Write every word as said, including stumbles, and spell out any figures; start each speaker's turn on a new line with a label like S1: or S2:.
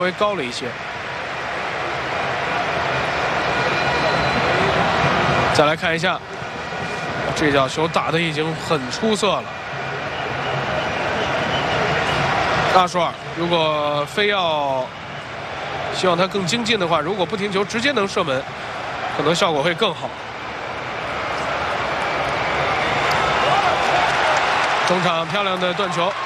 S1: 稍微高了一些。再来看一下，这脚球打得已经很出色了。大舒尔如果非要希望他更精进的话，如果不停球直接能射门，可能效果会更好。中场漂亮的断球。